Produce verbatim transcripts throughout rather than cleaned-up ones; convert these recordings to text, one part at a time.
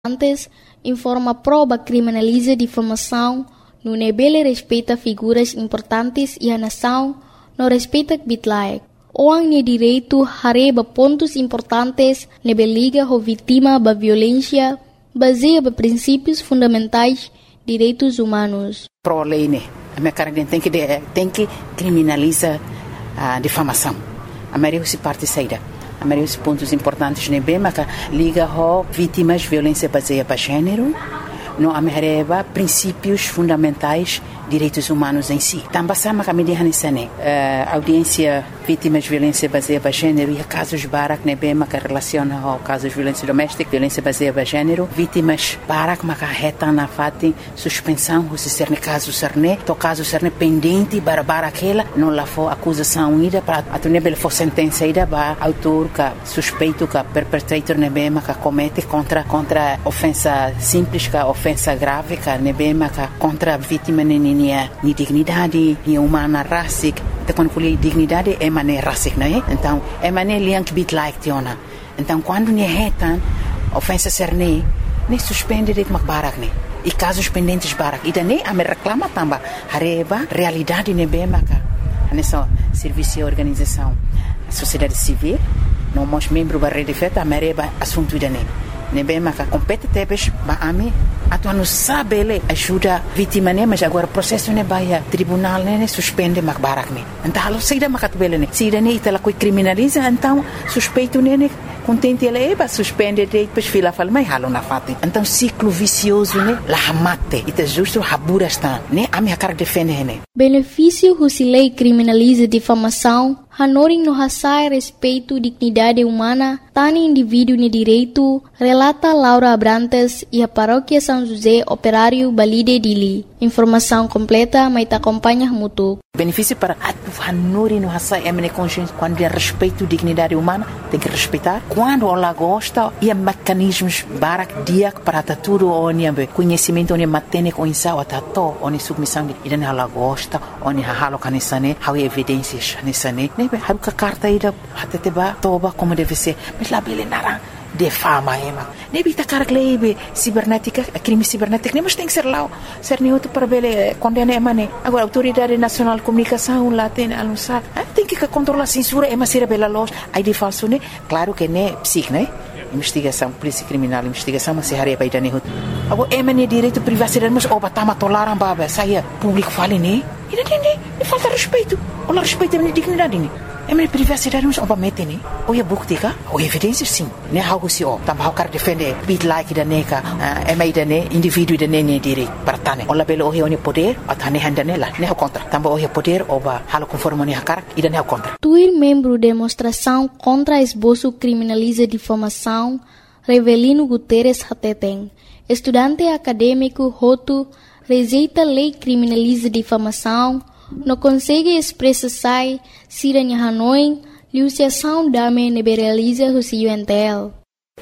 Antes, informa prova criminaliza difamação, no nebele respeita figuras importantes e a nação não respeita bitlaek. Orang ne direito hareba pontos importantes nebe liga ho vítima da violência baseia ba princípios fundamentais direitos humanos. Pro lei né, a minha cara tem que tem que criminaliza a difamação. A maioria se parte saída. A maioria dos pontos importantes nebe maka liga ho vítimas violência baseia ba gênero. No amereba princípios fundamentais direitos humanos em si. Também sama kami di hanisane uh, audiência vítimas de violência baseada em gênero e casos barak nebe maka relaciona ao casos de violência doméstica, violência baseada em gênero, vítimas barak maka reta na fati suspensão se ser ne caso serne, to caso serne pendente para aquela não lá for acusação ida para a nebe for sentença ida ba autor ka suspeito ka perpetrator nebe maka comete contra contra ofensa simples ka ofensa grave ka nebe maka contra vítima nini ni dignidade, ni humana racic, então quando falei dignidade é maneira racic, não é? Então é maneira liang bit like tiona. Então quando ni retan ofensa serne, nem suspende de macbarak ne. E casos pendentes barak, e daí a me reclama também hareba realidade ne bem maca. Nessa serviço e organização, sociedade civil, não mos membro da rede feta, a mereba assunto daí. Nebe maka competitebes ba ami atu não sabe ele ajuda vítima né mas agora processo ne baia tribunal né suspende mak barak ne então alo seida makat bele ne seida ne itala coi criminaliza então suspeito ne contente ele ba suspende de depois fila fala mai halo na fati então ciclo vicioso ne la mate ita justo habura está né ami hakar defende ne benefício se lei criminaliza difamação hanoring no hasai respeito dignidade humana tani indivíduo ne direito relata Laura Abrantes e a paróquia São José Operário Balide Dili. Informação completa, mas te acompanha muito. Benefício para a hanuri no hasai é consciência quando é respeito dignidade humana tem que respeitar quando ela gosta e mecanismos barak dia para tudo onde conhecimento onde matene com insau atato onde submissão e dan ela gosta onde halo kanisane how evidências kanisane nebe haruka carta ida hateteba toba como deve ser mas lá bele nara defama ema nebi ta carglebe cibernética crime cibernético nem mas tem que ser lá ser neutro para bele condena emane agora autoridade nacional de comunicação lá tem anunciar tem que controlar a censura ema ser bela loja aí de falso né claro que né psic né investigação polícia criminal investigação mas se haria para dane agora emane direito privacidade mas oba tama tolaram baba saia público fale né e não e falta respeito ou respeito a dignidade né é minha privacidade mas oba mete né ou é buktika ou evidências sim né algo se ó também o cara defende bit like da neka é mais da né indivíduo da né direito para tane ou labelo o é poder a tane handa né lá né o contra também o é poder oba halo conforme né cara e da né o contra tuir membro demonstração contra esboço criminaliza difamação Revelino Guterres Hateten estudante acadêmico Roto rejeita lei criminaliza difamação não consegue expressar se a Hanoi liuciação dame nebe realiza o cientel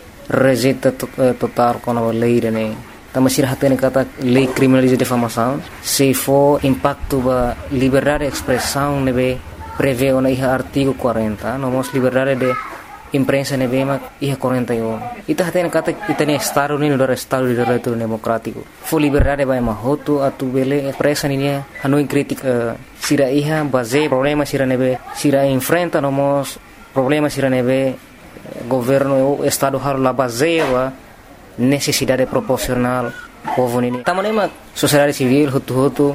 rejeita total com a lei né também se hatene kata lei criminaliza difamação se for impacto ba liberdade de expressão nebe prevê o artigo quarenta não mos liberdade de imprensa nebe ma iha quarenta e um ita hatene kata itane estado ni no estado de direito democrático fo liberdade ba ma hotu atu bele presa ni hanoi crítica sira iha base problema sira nebe sira enfrenta nomos problema sira nebe governo estado har la base wa necessidade proporcional povo ni tamanema sociedade civil hotu hotu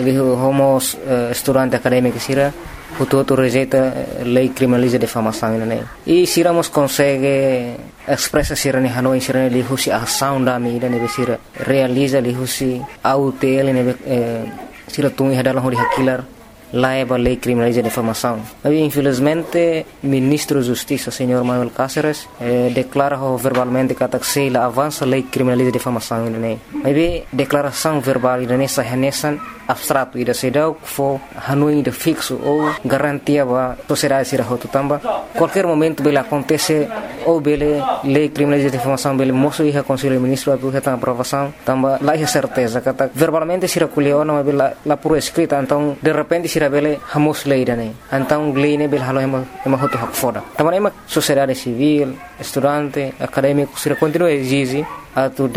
homos uh, estudante acadêmico sira hotu hotu rejeita lei criminaliza difamação né e siramos consegue expressa sira ni hanoi sira li husi ação da mi da nebe sira realiza li husi autel nebe sira tungi hadalah hori hakilar laeva lei criminaliza difamação. Mas infelizmente ministro de Justiça, senhor Manuel Cáceres, eh, declara verbalmente que a avança lei criminaliza difamação né. Mas declaração verbal nessa renesan abstrato ida sedau fo hanui de fixo ou garantia ba sociedade sira hotu tamba qualquer momento bela acontece ou bele lei criminaliza difamação bele moço e conselho ministro abu heta aprovação tamba lá é certeza kata verbalmente sira kuleona bela la por escrita então de repente sira bele hamos lei dane antang lei ne bel halo ema ema hotu hak foda taman ema sociedade civil estudante acadêmico sira continua exige atu